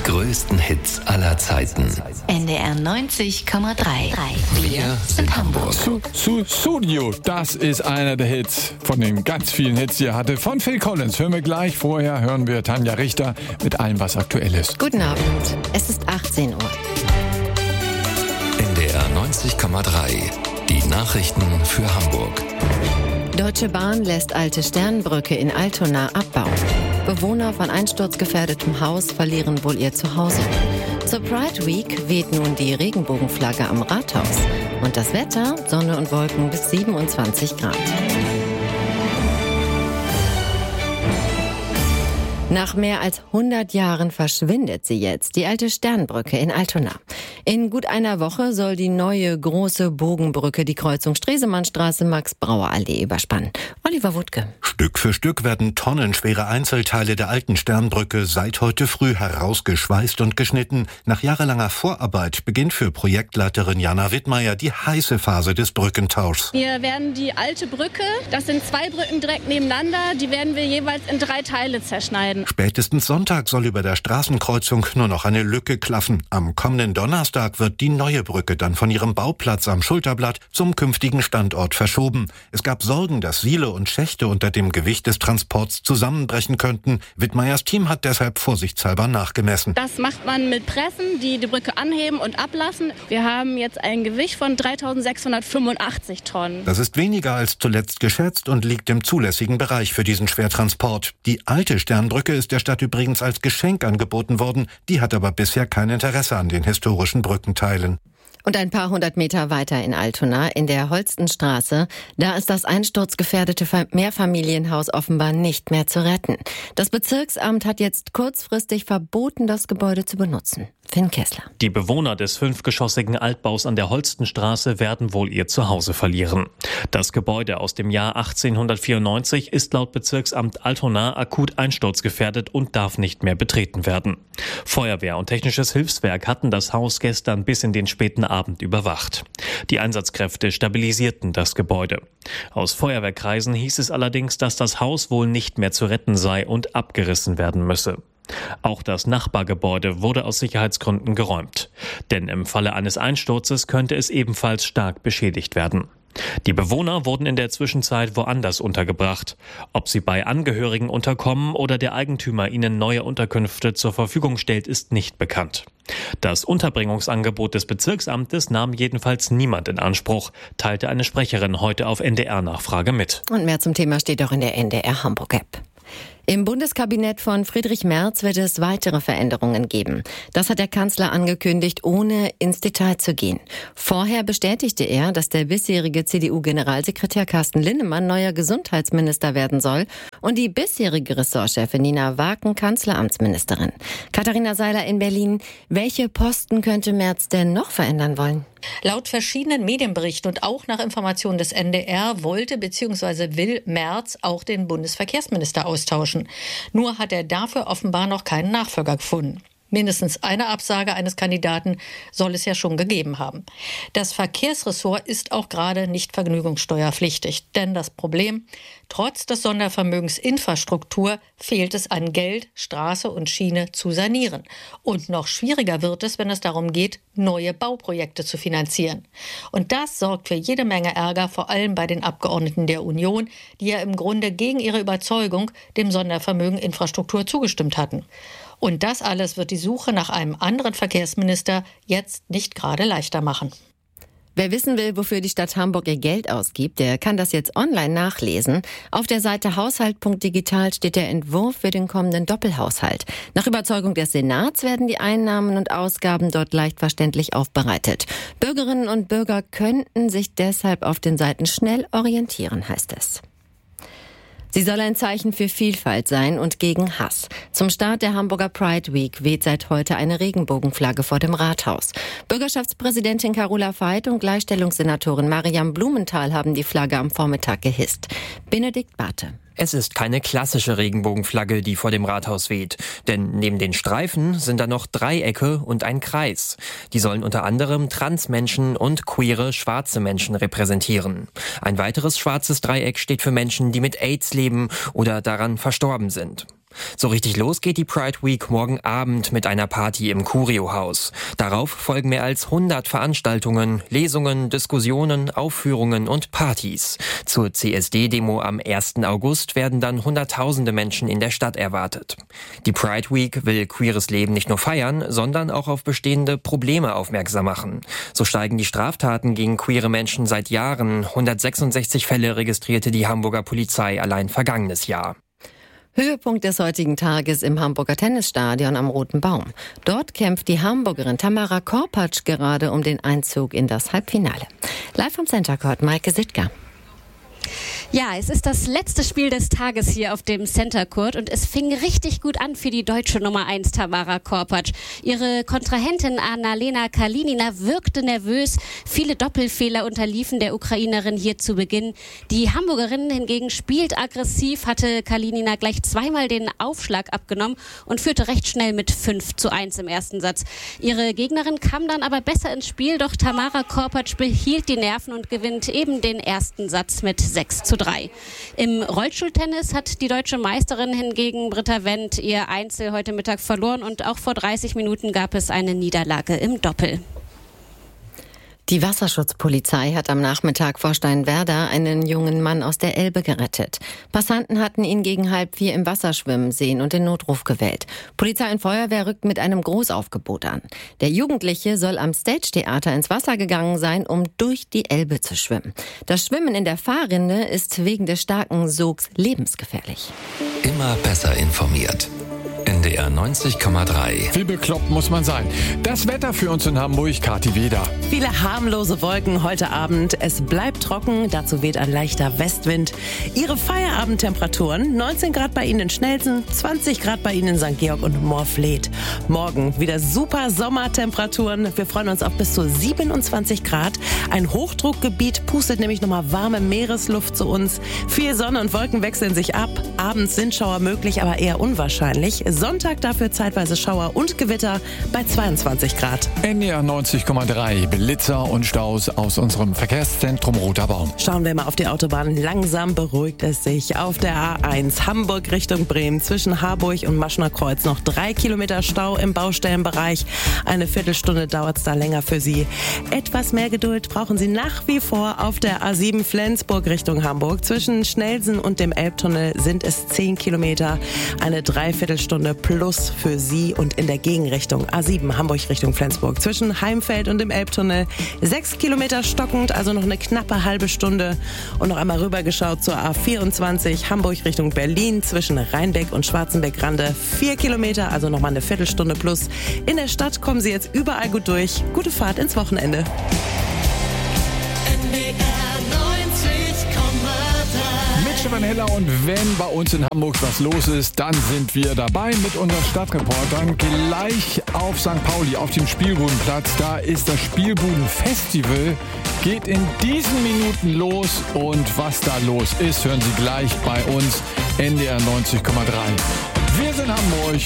größten Hits aller Zeiten. NDR 90,3. Wir sind Hamburg. Studio, das ist einer der Hits von den ganz vielen Hits, die er hatte. Von Phil Collins hören wir gleich. Vorher hören wir Tanja Richter mit allem, was aktuell ist. Guten Abend, es ist 18 Uhr. NDR 90,3. Die Nachrichten für Hamburg. Deutsche Bahn lässt alte Sternbrücke in Altona abbauen. Bewohner von einsturzgefährdetem Haus verlieren wohl ihr Zuhause. Zur Pride Week weht nun die Regenbogenflagge am Rathaus. Und das Wetter, Sonne und Wolken bis 27 Grad. Nach mehr als 100 Jahren verschwindet sie jetzt, die alte Sternbrücke in Altona. In gut einer Woche soll die neue große Bogenbrücke die Kreuzung Stresemannstraße-Max-Brauer-Allee überspannen. Oliver Wuttke. Stück für Stück werden tonnenschwere Einzelteile der alten Sternbrücke seit heute früh herausgeschweißt und geschnitten. Nach jahrelanger Vorarbeit beginnt für Projektleiterin Jana Wittmeier die heiße Phase des Brückentauschs. Wir werden die alte Brücke, das sind 2 Brücken direkt nebeneinander, die werden wir jeweils in 3 Teile zerschneiden. Spätestens Sonntag soll über der Straßenkreuzung nur noch eine Lücke klaffen. Am kommenden Donnerstag wird die neue Brücke dann von ihrem Bauplatz am Schulterblatt zum künftigen Standort verschoben. Es gab Sorgen, dass Siele und Schächte unter dem Gewicht des Transports zusammenbrechen könnten. Wittmeiers Team hat deshalb vorsichtshalber nachgemessen. Das macht man mit Pressen, die Brücke anheben und ablassen. Wir haben jetzt ein Gewicht von 3.685 Tonnen. Das ist weniger als zuletzt geschätzt und liegt im zulässigen Bereich für diesen Schwertransport. Die alte Sternbrücke ist der Stadt übrigens als Geschenk angeboten worden. Die hat aber bisher kein Interesse an den historischen Brückenteilen. Und ein paar 100 Meter weiter in Altona, in der Holstenstraße, da ist das einsturzgefährdete Mehrfamilienhaus offenbar nicht mehr zu retten. Das Bezirksamt hat jetzt kurzfristig verboten, das Gebäude zu benutzen. Finn Kessler. Die Bewohner des 5-geschossigen Altbaus an der Holstenstraße werden wohl ihr Zuhause verlieren. Das Gebäude aus dem Jahr 1894 ist laut Bezirksamt Altona akut einsturzgefährdet und darf nicht mehr betreten werden. Feuerwehr und technisches Hilfswerk hatten das Haus gestern bis in den späten Abend überwacht. Die Einsatzkräfte stabilisierten das Gebäude. Aus Feuerwehrkreisen hieß es allerdings, dass das Haus wohl nicht mehr zu retten sei und abgerissen werden müsse. Auch das Nachbargebäude wurde aus Sicherheitsgründen geräumt. Denn im Falle eines Einsturzes könnte es ebenfalls stark beschädigt werden. Die Bewohner wurden in der Zwischenzeit woanders untergebracht. Ob sie bei Angehörigen unterkommen oder der Eigentümer ihnen neue Unterkünfte zur Verfügung stellt, ist nicht bekannt. Das Unterbringungsangebot des Bezirksamtes nahm jedenfalls niemand in Anspruch, teilte eine Sprecherin heute auf NDR-Nachfrage mit. Und mehr zum Thema steht auch in der NDR Hamburg-App. Im Bundeskabinett von Friedrich Merz wird es weitere Veränderungen geben. Das hat der Kanzler angekündigt, ohne ins Detail zu gehen. Vorher bestätigte er, dass der bisherige CDU-Generalsekretär Carsten Linnemann neuer Gesundheitsminister werden soll und die bisherige Ressortchefin Nina Waken Kanzleramtsministerin. Katharina Seiler in Berlin. Welche Posten könnte Merz denn noch verändern wollen? Laut verschiedenen Medienberichten und auch nach Informationen des NDR wollte bzw. will Merz auch den Bundesverkehrsminister austauschen. Nur hat er dafür offenbar noch keinen Nachfolger gefunden. Mindestens eine Absage eines Kandidaten soll es ja schon gegeben haben. Das Verkehrsressort ist auch gerade nicht vergnügungssteuerpflichtig. Denn das Problem, trotz des Sondervermögens Infrastruktur fehlt es an Geld, Straße und Schiene zu sanieren. Und noch schwieriger wird es, wenn es darum geht, neue Bauprojekte zu finanzieren. Und das sorgt für jede Menge Ärger, vor allem bei den Abgeordneten der Union, die ja im Grunde gegen ihre Überzeugung dem Sondervermögen Infrastruktur zugestimmt hatten. Und das alles wird die Suche nach einem anderen Verkehrsminister jetzt nicht gerade leichter machen. Wer wissen will, wofür die Stadt Hamburg ihr Geld ausgibt, der kann das jetzt online nachlesen. Auf der Seite haushalt.digital steht der Entwurf für den kommenden Doppelhaushalt. Nach Überzeugung des Senats werden die Einnahmen und Ausgaben dort leicht verständlich aufbereitet. Bürgerinnen und Bürger könnten sich deshalb auf den Seiten schnell orientieren, heißt es. Sie soll ein Zeichen für Vielfalt sein und gegen Hass. Zum Start der Hamburger Pride Week weht seit heute eine Regenbogenflagge vor dem Rathaus. Bürgerschaftspräsidentin Carola Veit und Gleichstellungssenatorin Mariam Blumenthal haben die Flagge am Vormittag gehisst. Benedikt Barthe. Es ist keine klassische Regenbogenflagge, die vor dem Rathaus weht. Denn neben den Streifen sind da noch Dreiecke und ein Kreis. Die sollen unter anderem Transmenschen und queere schwarze Menschen repräsentieren. Ein weiteres schwarzes Dreieck steht für Menschen, die mit AIDS leben oder daran verstorben sind. So richtig los geht die Pride Week morgen Abend mit einer Party im Curio-Haus. Darauf folgen mehr als 100 Veranstaltungen, Lesungen, Diskussionen, Aufführungen und Partys. Zur CSD-Demo am 1. August werden dann Hunderttausende Menschen in der Stadt erwartet. Die Pride Week will queeres Leben nicht nur feiern, sondern auch auf bestehende Probleme aufmerksam machen. So steigen die Straftaten gegen queere Menschen seit Jahren. 166 Fälle registrierte die Hamburger Polizei allein vergangenes Jahr. Höhepunkt des heutigen Tages im Hamburger Tennisstadion am Roten Baum. Dort kämpft die Hamburgerin Tamara Korpatsch gerade um den Einzug in das Halbfinale. Live vom Center Court, Maike Sittger. Ja, es ist das letzte Spiel des Tages hier auf dem Center Court und es fing richtig gut an für die deutsche Nummer 1 Tamara Korpatsch. Ihre Kontrahentin Anna-Lena Kalinina wirkte nervös. Viele Doppelfehler unterliefen der Ukrainerin hier zu Beginn. Die Hamburgerin hingegen spielt aggressiv, hatte Kalinina gleich zweimal den Aufschlag abgenommen und führte recht schnell mit 5:1 im ersten Satz. Ihre Gegnerin kam dann aber besser ins Spiel, doch Tamara Korpatsch behielt die Nerven und gewinnt eben den ersten Satz mit 6:3. Im Rollstuhltennis hat die deutsche Meisterin hingegen Britta Wendt ihr Einzel heute Mittag verloren und auch vor 30 Minuten gab es eine Niederlage im Doppel. Die Wasserschutzpolizei hat am Nachmittag vor Steinwerder einen jungen Mann aus der Elbe gerettet. Passanten hatten ihn gegen 3:30 im Wasser schwimmen sehen und den Notruf gewählt. Polizei und Feuerwehr rückt mit einem Großaufgebot an. Der Jugendliche soll am Stage-Theater ins Wasser gegangen sein, um durch die Elbe zu schwimmen. Das Schwimmen in der Fahrrinne ist wegen des starken Sogs lebensgefährlich. Immer besser informiert. NDR 90,3. Wie bekloppt muss man sein? Das Wetter für uns in Hamburg, Kathi Weder. Viele harmlose Wolken heute Abend. Es bleibt trocken, dazu weht ein leichter Westwind. Ihre Feierabendtemperaturen: 19 Grad bei Ihnen in Schnelsen, 20 Grad bei Ihnen in St. Georg und Morfleet. Morgen wieder super Sommertemperaturen. Wir freuen uns auf bis zu 27 Grad. Ein Hochdruckgebiet pustet nämlich nochmal warme Meeresluft zu uns. Viel Sonne und Wolken wechseln sich ab. Abends sind Schauer möglich, aber eher unwahrscheinlich. Sonntag dafür zeitweise Schauer und Gewitter bei 22 Grad. NDR 90,3. Blitzer und Staus aus unserem Verkehrszentrum Roter Baum. Schauen wir mal auf die Autobahn. Langsam beruhigt es sich. Auf der A1 Hamburg Richtung Bremen zwischen Harburg und Maschner Kreuz noch 3 Kilometer Stau im Baustellenbereich. Eine Viertelstunde dauert es da länger für Sie. Etwas mehr Geduld brauchen Sie nach wie vor auf der A7 Flensburg Richtung Hamburg. Zwischen Schnelsen und dem Elbtunnel sind es 10 Kilometer. Eine Dreiviertelstunde plus für Sie und in der Gegenrichtung A7 Hamburg Richtung Flensburg. Zwischen Heimfeld und dem Elbtunnel 6 Kilometer stockend, also noch eine knappe halbe Stunde. Und noch einmal rübergeschaut zur A24 Hamburg Richtung Berlin zwischen Rheinbeck und Schwarzenbeck-Rande 4 Kilometer, also noch mal eine Viertelstunde plus. In der Stadt kommen Sie jetzt überall gut durch. Gute Fahrt ins Wochenende. Stefan Heller, und wenn bei uns in Hamburg was los ist, dann sind wir dabei mit unseren Stadtreportern gleich auf St. Pauli, auf dem Spielbudenplatz. Da ist das Spielbudenfestival, geht in diesen Minuten los und was da los ist, hören Sie gleich bei uns, NDR 90,3. Wir sind Hamburg